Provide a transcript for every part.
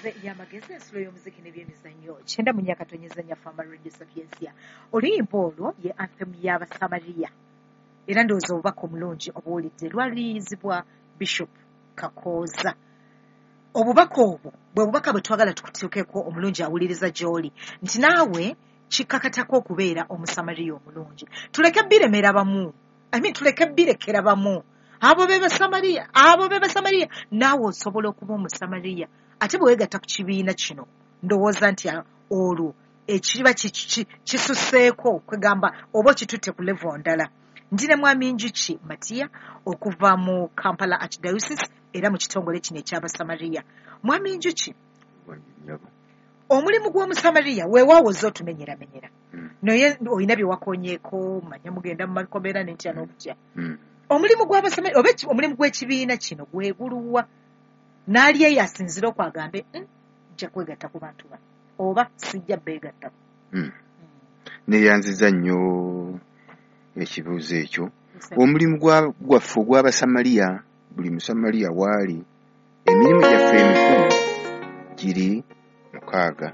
Tuweze ya magezi ensulo y'omuziki n'ebyemizannyo kyenda mu myaka tonyezanya Fama Radio Sapiensia oluyimba olwo ye anthem y'Abasamaliya era ndowooza obubaka omulungi obuwulidde lwaliyizibwa Bishop Kakooza. Obubaka obwo bwe bubaka bwe twagala tukuteekeko omulungi awuliriza gy'oli nti naawe kikakatako okubeera omusamaliya omulungi. Tuleke biremera bamu, tuleke birekera bamu. Abo be Basamaliya naawe osobola okuba omusamaliya ate bwe weegatta ku kibiina kino ndowooza nti olwo ekiba kisusseeko kwegamba oba okitutte ku level ndala. Ndi ne Mwami Njuki Matiya okuva mu Kampala Archdiocese era mu kitongole kino eky'Abasamaliya. Mwami Njuki, omulimu gw'omusamaliya weewaawo ozze otumenyeramenyera naye olina bye wakonyeeko manya mugenda mu makomera n'entya n'okutya. Omulimu gw'Abasamaliya oba omulimu gw'ekibiina kino gweguluwa n'ali eyo asinzira okwagambe nja kwegatta ku bantu bano oba sijja beegattako. Neeyanziza nnyo ekibuuzo ekyo. Omulimu gwaffe ogw'Abasamaliya, buli Musamaliya waali, emirimu gyaffe emikulu giri 6.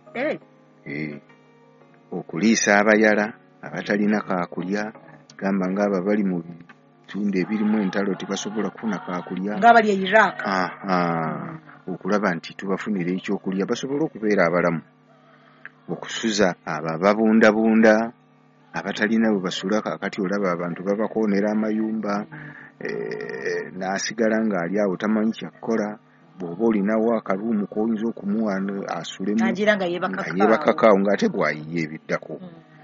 Okuliisa abayala abatalina kaakulya, gamba ng'abo bali mu bitundu ebirimu entalo tebasobola kufuna kaakulya ng'abali e Iraq. Okulaba nti tubafunira ekyokulya basobole okubeera abalamu. Okusuza abo ababundabunda abatalina bwe basula kaakati olaba abantu babakoonera amayumba n'asigala ng'ali awo tamanyi kyakukola. Bw'oba olinawo akaluumu k'oyinza okumuwa asulemu nga yeebakakaawo ng'ate bw'ayiye ebiddako.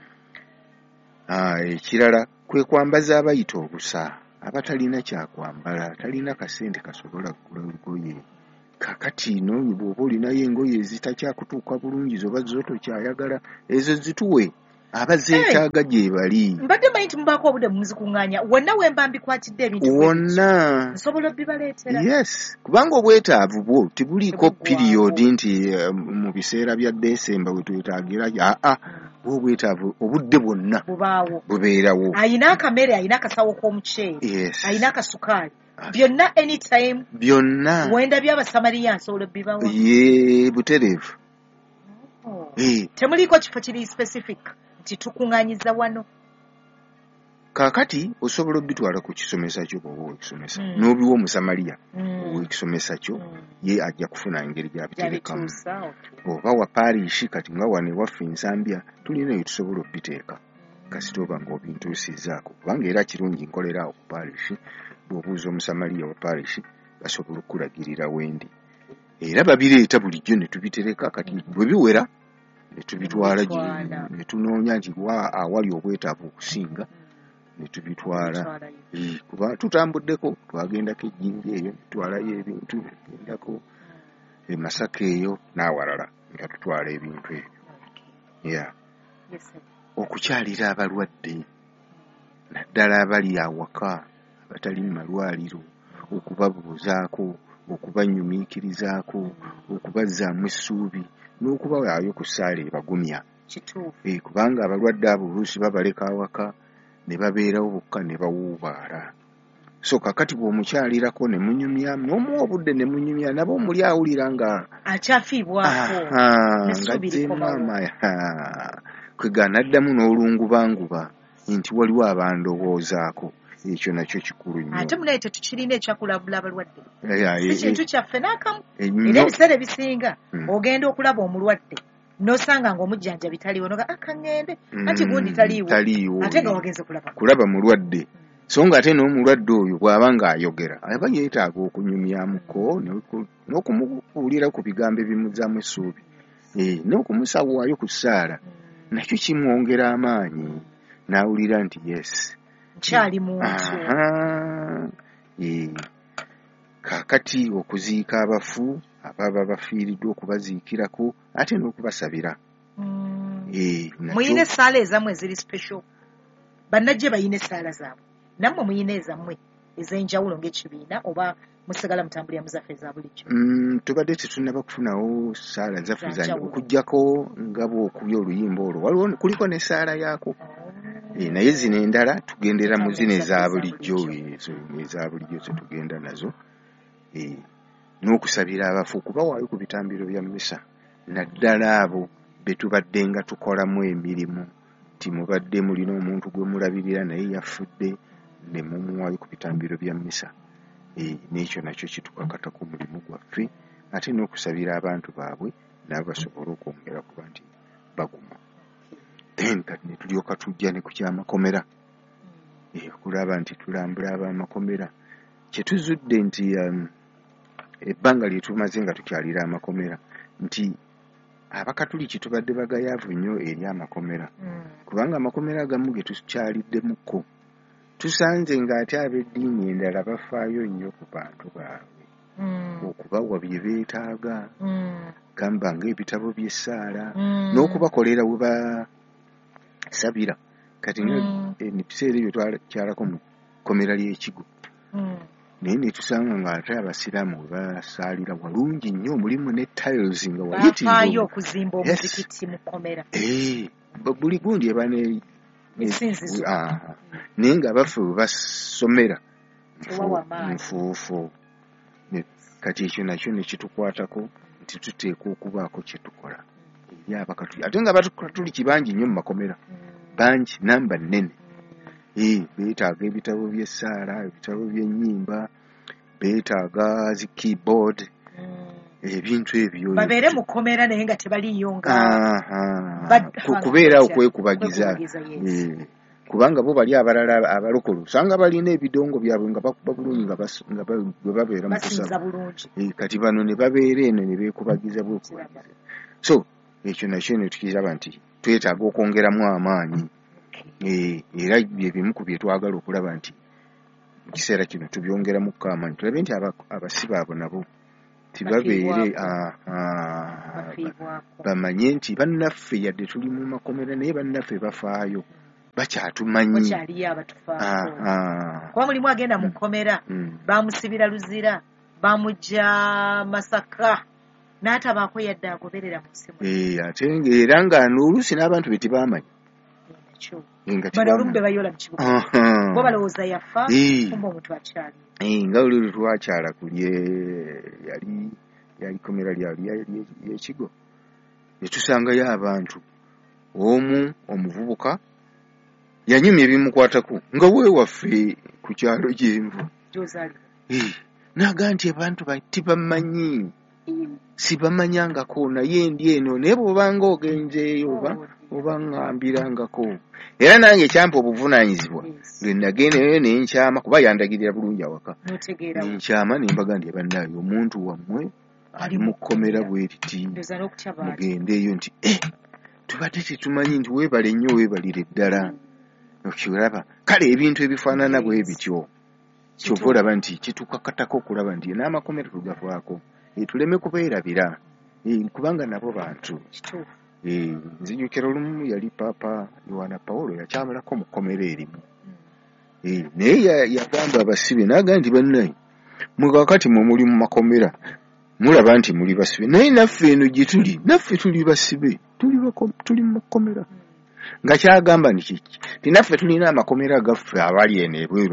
Ekirala kwe kwambaza abayita obusa abatalina kyakwambala, talina kasente kasobola kugula lugoye. Kakati n'oyo bw'oba olinayo engoye ezitakyakutuuka bulungi zoba zo tokyayagala, ezo zituwe abazeetaaga gye bali. Mbadde manyi nti mubaako obudde muzikuŋŋaanya wonna wemba mbikwatidde ebintu wonna nsobola obibaleetera. Yes, kubanga obwetaavu bwo tebuliiko period nti mu biseera bya Desemba we twetaagira obwetaavu obudde bwonna bubaawo bubeerawo. Ayina akamere, ayina akasawo k'omuceere, ayina akasukaali, byonna anytime byonna wenda by'Abasamaliya nsobola bibawa. Butereevu. Temuliiko kifo kiri specific nti tukuŋŋaanyiza wano. Kaakati osobola obitwala ku kisomesa kyo bw'oba ow'ekisomesa n'obiwa Omusamaliya ow'ekisomesa kyo ye ajja kufuna engeri gy'abiterekamu. Oba wa paarishi kati nga wano ewaffe Nsambya tulina eyo tusobola obiteeka kasita oba ng'obintuusizzaako kubanga era kirungi nkolera awo ku paarishi bw'obuuza Omusamaliya wa paarishi basobola okukulagirira wendi era babireeta bulijjo ne tubitereka kati bwe biwera ne tubitwala ne tunoonya nti awali obwetaavu okusinga ne tubitwala. Kuba tutambuddeko twagendako ejjinja eyo tutwalayo ebintu gendako Masaka eyo n'awalala nga tutwala ebintu ebyo. Okukyalira abalwadde naddala abali awaka abatali mu malwaliro, okubabuuzaako, okubanyumiikirizaako, okubazzaamu essuubi n'okubawaayo ku ssaala ebagumya. Kubanga abalwadde abo oluusi babaleka awaka ne babeerawo bokka ne bawuubaala. So kakati bw'omukyalirako ne munyumya n'omuwa obudde ne munyumya nabo muli awulira nga akyafiibwako ng'azze maama kwega n'addamu n'olungubanguba nti waliwo abandowoozaako. Ekyo nakyo kikulu nnyo. Ate munaye tetukirina ekyakulabula abalwadde. Si kintu kyaffe n'akamu. Era ebiseera ebisinga ogenda okulaba omulwadde n'osanga ng'omujjanjabi taliiwo noga akaŋŋende anti gundi taliiwo ate nga wagenze kulaba mulwadde. So nga ate n'omulwadde oyo bw'aba ng'ayogera aba yeetaaga okunyumyamuko n'okumubuulira ku bigambo ebimuzzaamu essuubi n'okumusawaayo ku ssaala nakyo kimwongera amaanyi n'awulira nti yes nkyali muntu. Kaakati okuziika abafu ababa bafiiriddwa okubaziikirako ate n'okubasabira. Muyina essaala ezammwe eziri special. Bannajje bayina essaala zaabwe nammwe muyina ezammwe ez'enjawulo ng'ekibiina oba musigala mutambulira mu zaffe eza bulijjo. Tubadde tetunnaba kufunawo ssaala zaffe okuggyako nga bw'okubya oluyimba olwo kuliko n'essaala yaako. Naye zino endala tugendera mu zino eza bulijjo, eza bulijjo ze tugenda nazo. n'okusabira abafu kubawaayo ku bitambiro bya mmisa naddala abo be tubadde nga tukolamu emirimu nti mubadde mulina omuntu gwe mulabirira naye yafudde ne mumuwaayo ku bitambiro bya mmisa. N'ekyo nakyo kitukakata ku mulimu gwaffe ate n'okusabira abantu baabwe nabo basobole okwongera kuba nti baguma. Then kati ne tulyoka tujja ne ku kyamakomera okulaba nti tulambula ab'amakomera. Kyetuzudde nti ebbanga lye tumaze nga tukyalira amakomera nti abakatuliki tubadde bagayaavu nnyo eri amakomera kubanga amakomera agamu ge tukyaliddemukko tusanze ng'ate ab'eddiini endala bafaayo nnyo ku bantu baabwe okubawa bye beetaaga gamba ng'ebitabo by'essaala n'okubakolera we basabira. Kati ebiseera ebyo twakyalako mu kkomera ly'Ekigo naye ne tusanga ng'ate abasiraamu we basaalira walungi nnyo mulimu ne tiles nga wayitibafaayo okuzimba omuzikiti mu kkomera. Buli gundi eba naye nga baffe we basomera nfuufu. Kati ekyo nakyo ne kitukwatako nti tuteekwa okubaako kye tukola eri abakatuliki ate nga bakatuliki bangi nnyo mu makomera bangi namba nnene. Beetaaga ebitabo by'essaala, ebitabo by'ennyimba, beetaaga zi keyboard, ebintu ebyo babeere mu kkomera naye nga tebaliyo nga kubeera okwekubagiza. Kubanga bo bali abalala abalokole osanga balina ebidongo byabwe nga bakuba bulungi nga bwe babeera mu kusaba. Kati bano ne babeera eno ne beekubagiza bwekubagiza. So ekyo nakyo ne tukiraba nti twetaaga okwongeramu amaanyi. Era bye bimu ku bye twagala okulaba nti mu kiseera kino tubyongeramukko amaanyi tulabe nti abasibe abo nabo tibabeere bamanye nti bannaffe yadde tuli mu makomera naye bannaffe bafaayo bakyatumanyi. Kuba mulimu agenda mu kkomera bamusibira Luzira bamujja Masaka n'atabaako yadde agoberera mu nsi. Ate era nga n'oluusi n'abantu be tebamanyi bo balowooza yafa kumba omuntu akyali. Nga oluli twakyala kulye yali komera ly'Ekigo ne tusangayo abantu omu omuvubuka yanyumya ebimukwatako nga weewaffe ku kyalo gy'envu naga nti abantu tibamanyi sibamanyangako naye ndi eno naye bw'obanga ogenzeeyo oba ngambirangako. Era nange ekyampa obuvunaanyizibwa lwe nagendayo ne nkyama kuba yandagirira bulungi awaka ne nkyama ne mbaga nti bannaayo omuntu wammwe ali mu kkomera bwe riti mugendeeyo nti tubadde tetumanyi nti weebale nnyo weebalire ddala. Okiraba kale ebintu ebifaanana bwe bityo kyova olaba nti kitukakatako okulaba nti n'amakomera tugavaako tuleme kubeerabira kubanga nabo bantu. Nzijukira olumu yali Paapa Yohana Paulo yakyamalako mu kkomera erimu naye yagamba abasibe n'agamba nti bannaye mwe kakati mwe muli mu makomera mulaba nti muli basibe naye naffe eno gye tuli naffe tuli basibe tuli mu makomera. Nga kyagamba ni kiki ti naffe tulina amakomera gaffe abali eno ebweru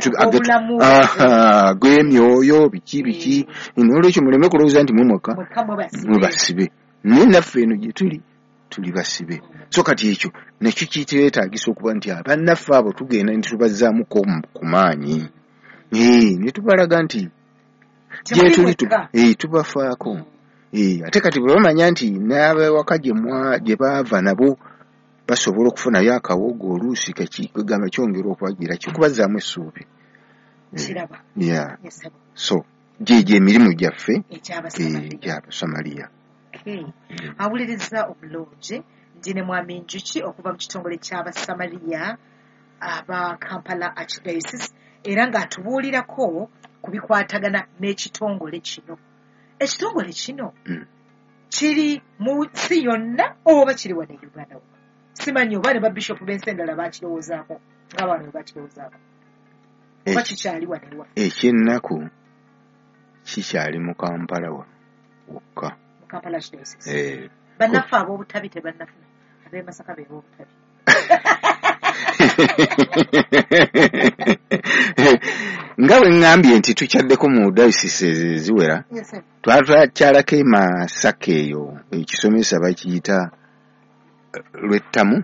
gw'emyoyo biki n'olwekyo muleme kulowooza nti mwemweka mwe basibe naye naffe eno gye tuli basibe. So kati ekyo nakyo kitwetaagisa okuba nti abannaffe abo tugenda ne tubazzaamuko ku maanyi ne tubalaga nti gye tuli tubafaako. Ate kati bwe bamanya nti n'abewaka gye baava nabo basobola okufunayo akawogo oluusi kakigamba kyongera okwagira kikubazzaamu essuubi. So gyegyo emirimu gyaffe egy'Abasamaliya. Awuliriza obulungi ndi ne Mwami Njuki okuva mu kitongole ky'Abasamaliya aba Kampala Archdiocese era ng'atubuulirako ku bikwatagana n'ekitongole kino. Ekitongole kino kiri mu nsi yonna oba kiri wano e Uganda? Simanyi oba ne babishopu b'ensi endala bakirowoozaako ng'abantu bwe bakirowoozaako oba kikyali wano ewa. Ekyennaku kikyali mu Kampala wokka. Kampala Archdiocese. Bannaffe ab'obutabi tebannafuna ab'e Masaka be b'obutabi. nga bwe ŋŋambye nti tukyaddeko mu dayosisi eziwera twakyalako e Masaka eyo ekisomesa bakiyita Lwettamu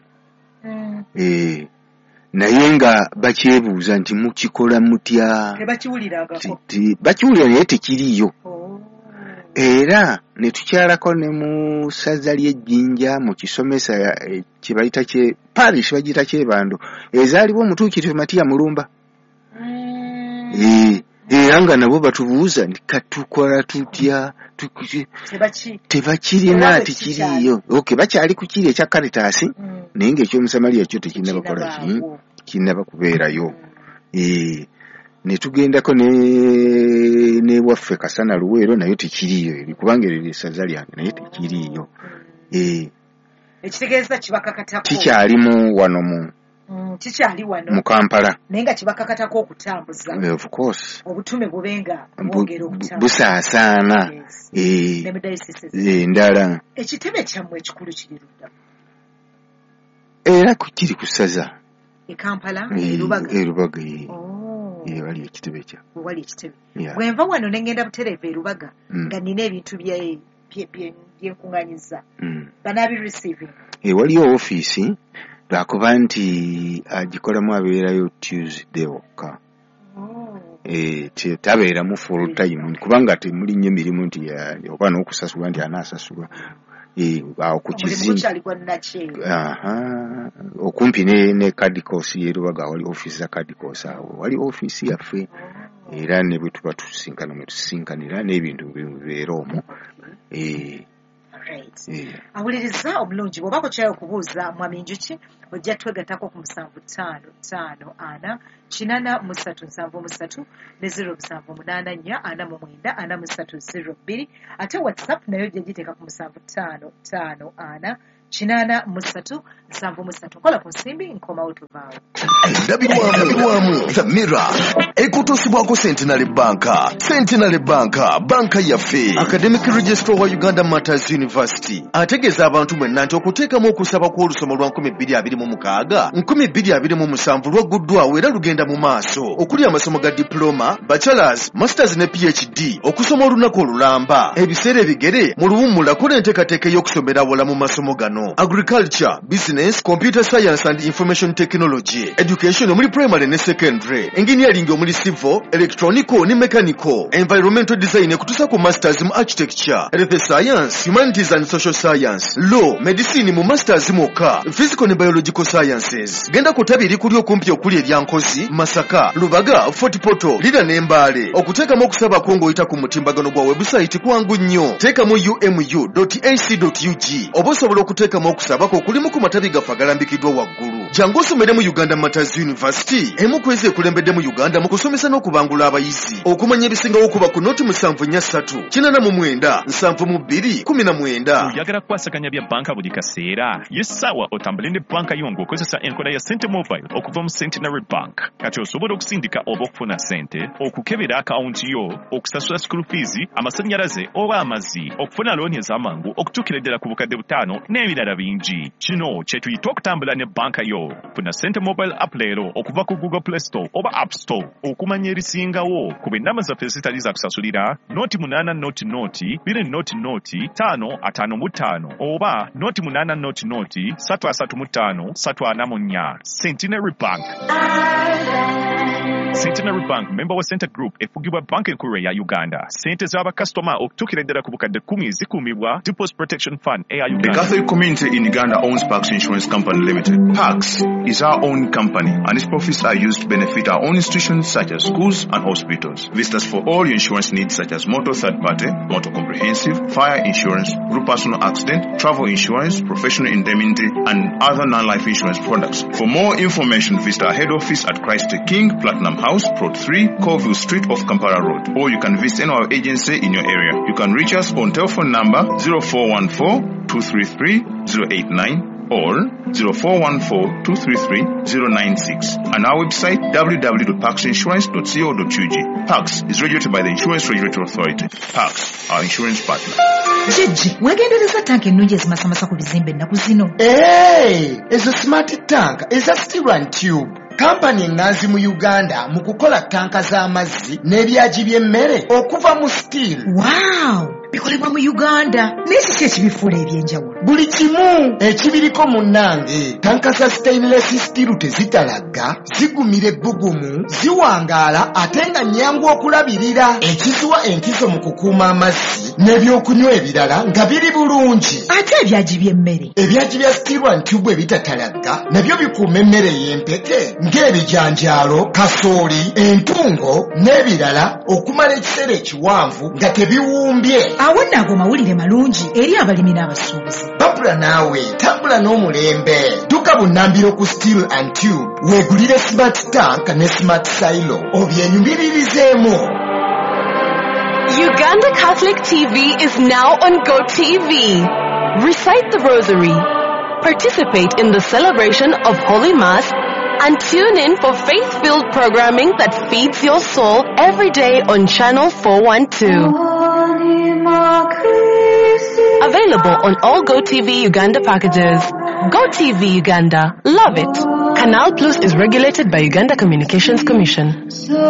naye nga bakyebuuza nti mukikola mutya bakiwulira naye tekiriyo era ne tukyalako ne mu ssaza ly'Ejjinja mu kisomesa kye bayita parish bagiyita Kyebando ezaaliwo omutuukirivu Matiya Mulumba era nga nabo batubuuza nti katukola tutya tebakirina tikiriyo bakyali ku kiri ekya Caritas naye ng'ekyomusamaliya kyo tekinnabakola kinnaba kubeerayo ne tugendako ne waffe Kasana Luweero nayo tekiriyo kubanga eryo essaza lyange naye tekiriyo ekitegeeza kibakakatako kikyalimu wano kikyali wano mu Kampala naye nga kibakakatako okutambuza of course obutume bubenga bwongera okutambuza busaasaana ndala ekitebe kyammwe ekikulu kiri ludda era kiri ku ssaza e Kampala Rubaga wali ekitebe kya wali ekitebe bwe nva wano ne ngenda Butereevu e Rubaga nga nina ebintu byenkuŋŋanyiza banaabi receiving waliyo ofiisi lwakuba nti agikolamu abeerayo Tuesday wokka tabeeramu full time kubanga temuli nnyo emirimu nti oba n'okusasulwa nti anaasasulwa awo ku kizinga okumpi ne Cadicos ye Rubaga wali ofiisi za Cadicos awo wali ofiisi yaffe era ne bwe tuba tusinkana mwe tusinkanira n'ebintu bibeera omwo awuliriza omulungi bw'oba kukyayo okubuuza mwami Njuki ojja twegatako ku 7554 837 ne 0784 ate WhatsApp nayo ojja giteeka ku 7554 837 kola ku nsimbi nkomawo tuvaawo ndabirwamu The Mirror ekutosibwako Centenary Banka banka yaffe Academic Registrar wa Uganda Martyrs University ategeeza abantu mwenna nti okuteekamu okusaba kw'olusomo lwa 2026 2027 lwagguddwawo era lugenda mu maaso okuli amasomo ga diploma bachelors masters ne PhD okusoma olunaku olulamba ebiseera ebigere mu luwummula kola enteekateeka y'okusomera awola mu masomo gano agriculture business computer science and information technology education omuli primary ne secondary engineering omuli civil electronical ne mechanical environmental design ekutusa ku masters mu architecture health science humanities and social science law medicine mu masters mwokka physical ne biological sciences genda ku ttabi erikuli okumpi okuli eryankozi Masaka Lubaga Fort Portal lira n'embaale okuteekamu okusaba kw'oyita ku mutimbagano gwa website kwangu nnyo teekamu umu.ac.ug oba osobola okuteekamu okusabako okulimu ku matabi gaffe agalambikiddwa waggulu jangu osomere mu Uganda Martyrs University emu kwezi ekulembedde mu Uganda mu kusomesa n'okubangula abayizi okumanya ebisingawo okuba ku noti 743 89 72 oyagala kukwasaganya bya banka buli kaseera yessaawa otambule ne banka yo ng'okozesa enkola ya Sente Mobile okuva mu Centenary Bank kati osobola okusindika oba okufuna sente okukebera akawunti yo okusasula school fees amasannyalaze oba amazzi okufuna looni ez'amangu okutuukira ddala ku bukadde 5 n'ebirala bingi kino kye tuyita okutambula ne banka yo funa Sente Mobile app leero okuva ku Google Play Store oba App Store okumanya erisingawo ku b'ennamba zaffe zitali za kusasulira noti 8 noti 2 noti 5 oba noti 8 noti 335 344 Centenary Bank. Centenary Bank member wa Center Group efugibwa banka enkulu ya Uganda. Sente z'abakasitoma okutuukira ddala ku bukadde 10 zikuumibwa Deposit Protection Fund eya Uganda. The Catholic community in Uganda owns Pax Insurance Company Limited. Pax is our own company and its profits are used to benefit our own institutions such as schools and hospitals. Visit us for all your insurance needs such as motor third party, motor comprehensive, fire insurance, group personal accident, travel insurance, professional indemnity and other non-life insurance products. For more information, visit our head office at Christ the King, Platinum House, Plot 3, Colville Street off Kampala Road, or you can visit any of our agency in your area. You can reach us on telephone number 0414-233-089 or 0414-233-096 and our website www.paxinsurance.co.ug. Pax is regulated by the Insurance Regulatory Authority. Pax, our insurance partner. Jeji, wegendereza tank ennungi ezimasamasa ku bizimbe ennaku zino. Ezo smart tank eza steel and tube kampani enganzi mu Uganda mu kukola tanka z'amazzi n'ebyagi by'emmere okuva mu steel. Wow! Bikolebwa mu Uganda. N'ekiki ekibifuula ebyenjawulo? Buli kimu ekibiriko munnange. Tanka za stainless steel tezitalagga, zigumira ebbugumu, ziwangaala ate nga nnyangu okulabirira. Ekiziwa enkizo mu kukuuma amazzi n'ebyokunywa ebirala nga biri bulungi. Ate ebyagi by'emmere? Ebyagi bya steel and tube ebitatalagga nabyo bikuuma emmere y'empeke ng'ebijanjaalo, kasooli, entungo n'ebirala okumala ekiseera ekiwanvu nga tebiwumbye. Awo nno ago mawulire malungi eri abalimi n'abasuubuzi. Babula naawe tambula n'omulembe. Dduka bunnambiro ku steel and tube weegulire smart tank ne smart silo obyenyumiririzemu. Uganda Catholic TV is now on GoTV. Recite the Rosary, participate in the celebration of Holy Mass, and tune in for faith-filled programming that feeds your soul every day on Channel 412. Available on all GoTV Uganda packages. GoTV Uganda. Love it. Canal Plus is regulated by Uganda Communications Commission.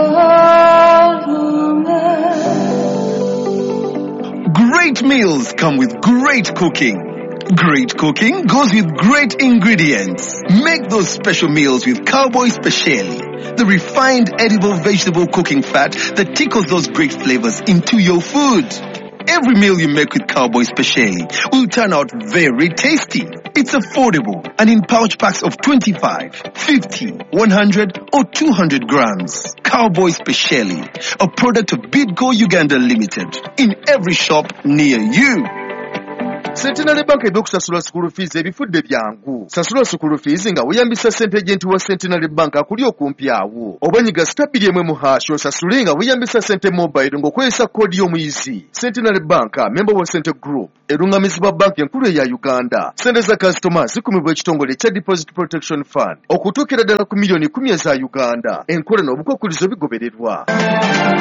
Great meals come with great cooking. Great cooking goes with great ingredients. Make those special meals with Cowboy Speciale, the refined edible vegetable cooking fat that tickles those great flavors into your food. Every meal you make with Cowboy Speciale will turn out very tasty. It's affordable and in pouch packs of 25, 50, 100 or 200 grams. Cowboy Speciale, a product of Bidco Uganda Limited, in every shop near you. Centenary Bank ebyokusasula school fees ebifudde byangu. Sasula school fees nga weeyambisa ssente agent wa Centenary Bank akuli okumpi awo. Obanyiga stabili emwe mu hash osasule nga weeyambisa ssente mobile ng'okozesa koodi y'omuyizi. Centenary Bank, member wa Centre Group, erungamizibwa bank enkulu eya Uganda. Ssente za customers zikumibwa ekitongole kya Deposit Protection Fund okutuukira ddala ku million 10 eza Uganda. Enkola n'obukwakkulizo bigobererwa.